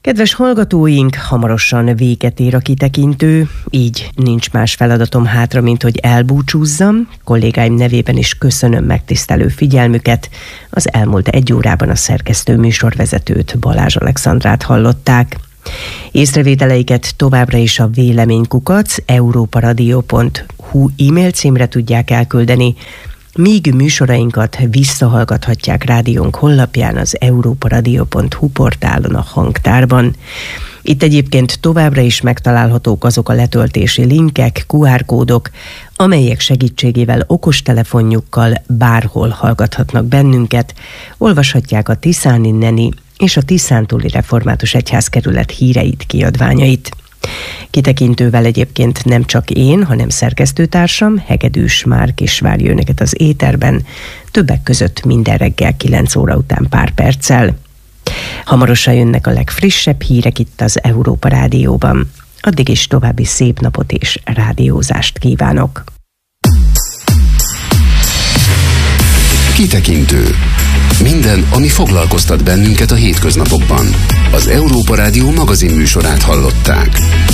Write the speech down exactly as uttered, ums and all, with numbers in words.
Kedves hallgatóink, hamarosan véget ér a kitekintő, így nincs más feladatom hátra, mint hogy elbúcsúzzam. Kollégáim nevében is köszönöm megtisztelő figyelmüket. Az elmúlt egy órában a szerkesztő műsorvezetőt, Balázs Alexandrát hallották. Észrevételeiket továbbra is a véleménykukac európaradio pont hu e-mail címre tudják elküldeni, míg műsorainkat visszahallgathatják rádiónk honlapján, az európaradio pont hu portálon, a hangtárban. Itt egyébként továbbra is megtalálhatók azok a letöltési linkek, kú er kódok, amelyek segítségével okostelefonjukkal bárhol hallgathatnak bennünket, olvashatják a Tiszáni Neni és a Tiszántúli Református Egyházkerület híreit, kiadványait. Kitekintővel egyébként nem csak én, hanem szerkesztőtársam, Hegedűs Márk is várja önöket az éterben, többek között minden reggel kilenc óra után pár perccel. Hamarosan jönnek a legfrissebb hírek itt az Európa Rádióban. Addig is további szép napot és rádiózást kívánok. Kitekintő. Minden, ami foglalkoztat bennünket a hétköznapokban. Az Európa Rádió magazin műsorát hallották.